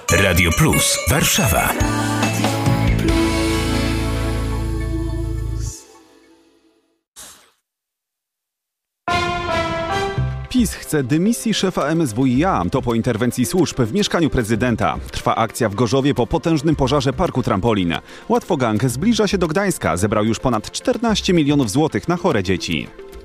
Radio Plus Warszawa. PiS chce dymisji szefa MSWiA. To po interwencji służb w mieszkaniu prezydenta. Trwa akcja w Gorzowie po potężnym pożarze parku trampolin. Łatwogang zbliża się do Gdańska. Zebrał już ponad 14 milionów złotych na chore dzieci.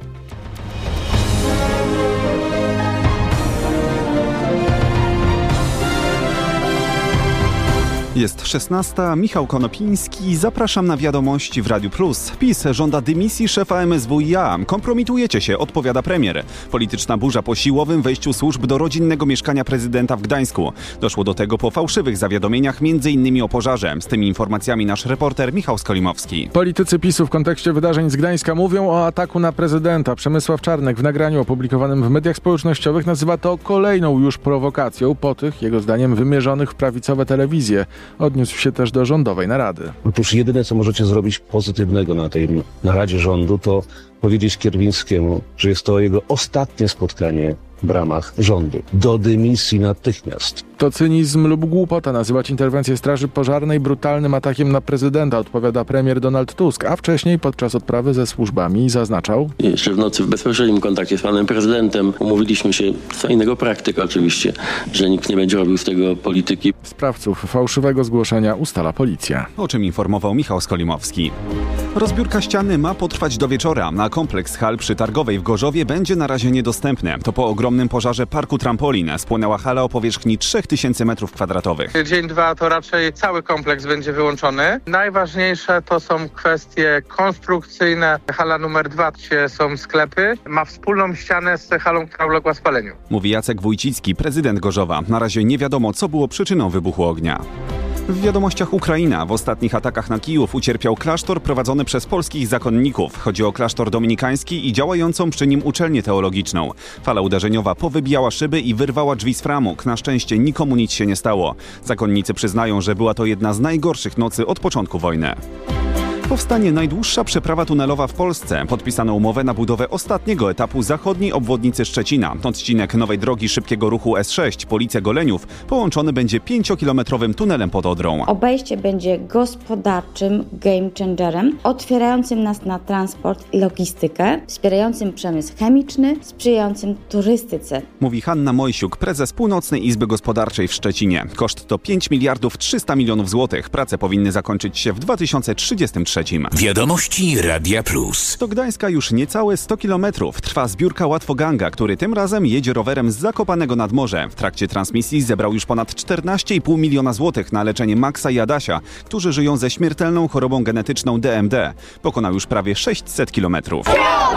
Jest 16. Michał Konopiński. Zapraszam na wiadomości w Radiu Plus. PiS żąda dymisji szefa MSWiA. Kompromitujecie się, odpowiada premier. Polityczna burza po siłowym wejściu służb do rodzinnego mieszkania prezydenta w Gdańsku. Doszło do tego po fałszywych zawiadomieniach, m.in. o pożarze. Z tymi informacjami nasz reporter Michał Skolimowski. Politycy PiS-u w kontekście wydarzeń z Gdańska mówią o ataku na prezydenta. Przemysław Czarnek w nagraniu opublikowanym w mediach społecznościowych nazywa to kolejną już prowokacją po tych, jego zdaniem, wymierzonych w prawicowe telewizje. Odniósł się też do rządowej narady. Otóż jedyne, co możecie zrobić pozytywnego na tej naradzie rządu, to powiedzieć Kierwińskiemu, że jest to jego ostatnie spotkanie w ramach rządu. Do dymisji natychmiast. To cynizm lub głupota nazywać interwencję Straży Pożarnej brutalnym atakiem na prezydenta, odpowiada premier Donald Tusk, a wcześniej podczas odprawy ze służbami zaznaczał: jeszcze w nocy w bezpośrednim kontakcie z panem prezydentem umówiliśmy się, co innego praktyka oczywiście, że nikt nie będzie robił z tego polityki. Sprawców fałszywego zgłoszenia ustala policja. O czym informował Michał Skolimowski. Rozbiórka ściany ma potrwać do wieczora, a kompleks hal przy Targowej w Gorzowie będzie na razie niedostępny. To po ogromnym pożarze parku trampolin. Spłonęła hala o powierzchni 3000 m2. Dzień 2 to raczej cały kompleks będzie wyłączony. Najważniejsze to są kwestie konstrukcyjne. Hala numer 2, gdzie są sklepy, ma wspólną ścianę z halą, która uległa spaleniu. Mówi Jacek Wójcicki, prezydent Gorzowa. Na razie nie wiadomo, co było przyczyną wybuchu ognia. W wiadomościach Ukraina. W ostatnich atakach na Kijów ucierpiał klasztor prowadzony przez polskich zakonników. Chodzi o klasztor dominikański i działającą przy nim uczelnię teologiczną. Fala uderzeniowa powybijała szyby i wyrwała drzwi z framug. Na szczęście nikomu nic się nie stało. Zakonnicy przyznają, że była to jedna z najgorszych nocy od początku wojny. Powstanie najdłuższa przeprawa tunelowa w Polsce. Podpisano umowę na budowę ostatniego etapu zachodniej obwodnicy Szczecina. Odcinek nowej drogi szybkiego ruchu S6 Police-Goleniów połączony będzie 5-kilometrowym tunelem pod Odrą. Obejście będzie gospodarczym game changerem, otwierającym nas na transport i logistykę, wspierającym przemysł chemiczny, sprzyjającym turystyce. Mówi Hanna Mojsiuk, prezes Północnej Izby Gospodarczej w Szczecinie. Koszt to 5 miliardów 300 milionów złotych. Prace powinny zakończyć się w 2033. Wiadomości Radia Plus. Do Gdańska już niecałe 100 kilometrów. Trwa zbiórka Łatwoganga, który tym razem jedzie rowerem z Zakopanego nad Morze. W trakcie transmisji zebrał już ponad 14,5 miliona złotych na leczenie Maxa i Adasia, którzy żyją ze śmiertelną chorobą genetyczną DMD. Pokonał już prawie 600 kilometrów.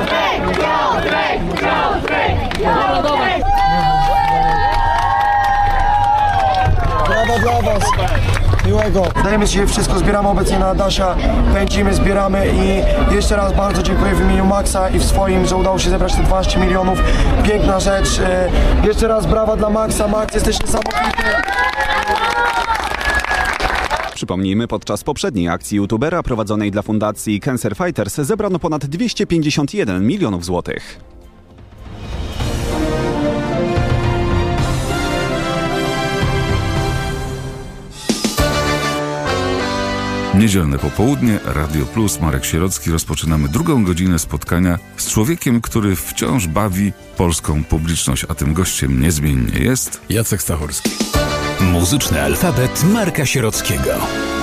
Brawo dla was! Miłego. Dajemy się wszystko, zbieramy obecnie na Adasia, pędzimy, zbieramy i jeszcze raz bardzo dziękuję w imieniu Maxa i w swoim, że udało się zebrać te 12 milionów. Piękna rzecz. Jeszcze raz brawa dla Maxa. Max, jesteś niesamowity. Przypomnijmy, podczas poprzedniej akcji youtubera prowadzonej dla fundacji Cancer Fighters zebrano ponad 251 milionów złotych. Niedzielne popołudnie, Radio Plus, Marek Sierocki. Rozpoczynamy drugą godzinę spotkania z człowiekiem, który wciąż bawi polską publiczność, a tym gościem niezmiennie jest Jacek Stachurski. Muzyczny alfabet Marka Sierockiego.